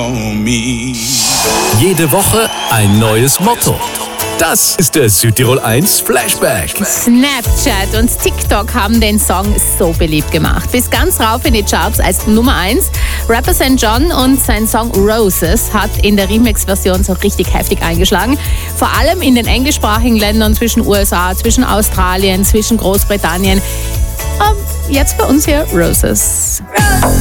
Jede Woche ein neues Motto. Das ist der Südtirol 1 Flashback. Snapchat und TikTok haben den Song so beliebt gemacht. Bis ganz rauf in die Charts als Nummer 1. Rapper St. John und sein Song Roses hat in der Remix-Version so richtig heftig eingeschlagen. Vor allem in den englischsprachigen Ländern zwischen USA, zwischen Australien, zwischen Großbritannien. Jetzt bei uns hier Roses.